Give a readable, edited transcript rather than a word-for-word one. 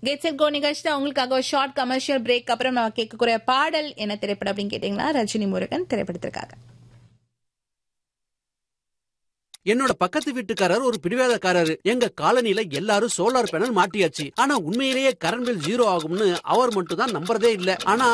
Get set go நிகழ்ச்சியில் உங்களுக்காக ஒரு ஷார்ட் கமர்ஷியல் பிரேக் அப்புறம் நம்ம கேட்கக்கூடிய பாடல் என்ன திரைப்படம் அப்படின்னு கேட்டீங்கன்னா ரஜினி முருகன் திரைப்படத்திற்காக. என்னோட பக்கத்து வீட்டுக்காரர் ஒரு பிடிவாதக்காரரு. எங்க காலனில எல்லாரும் சோலார் பேனல் மாட்டியாச்சு. ஆனா உண்மையிலேயே கரண்ட் பில் 0 ஆகும்னு அவர் மட்டும் தான் நம்புறதே இல்ல. ஆனா